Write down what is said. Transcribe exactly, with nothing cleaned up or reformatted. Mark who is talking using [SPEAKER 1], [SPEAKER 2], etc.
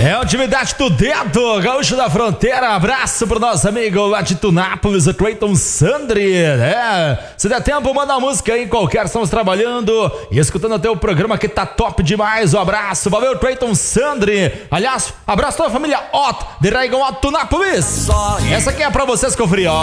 [SPEAKER 1] É a atividade do dedo, Gaúcho da Fronteira. Abraço pro nosso amigo lá de Tunápolis, o Clayton Sandri. É, se der tempo, manda uma música aí em qualquer. Estamos trabalhando e escutando até o programa que tá top demais. Um abraço, valeu, Clayton Sandri. Aliás, abraço toda a família Otto, de Reagan Otto Tunápolis. Essa aqui é pra vocês conferir, ó.